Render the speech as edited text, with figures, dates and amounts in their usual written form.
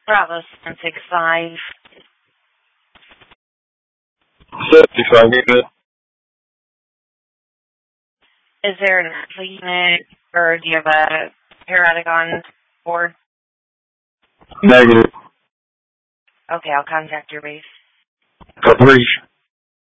Bravo 765. 75 unit. Is there an monthly unit, or do you have a periodic on board? Negative. Okay, I'll contact your base. Coverage.